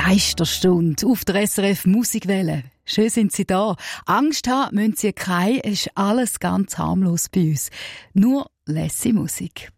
Geisterstunde auf der SRF Musikwelle. Schön sind Sie da. Angst haben müssen Sie keine, es ist alles ganz harmlos bei uns. Nur lässige Musik.